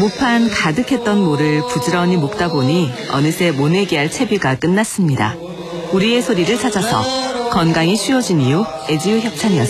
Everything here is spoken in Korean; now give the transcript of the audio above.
모판 가득했던 모를 부지런히 묶다 보니 어느새 모내기할 채비가 끝났습니다. 우리의 소리를 찾아서 건강이 쉬워진 이유 애지유 협찬이었습니다.